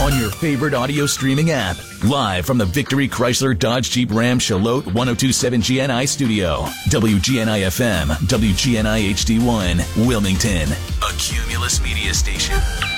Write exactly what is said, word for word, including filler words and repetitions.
on your favorite audio streaming app. Live from the Victory Chrysler Dodge Jeep Ram Charlotte ten twenty-seven G N I studio. W G N I F M, W G N I H D one, Wilmington. A Cumulus Media Station.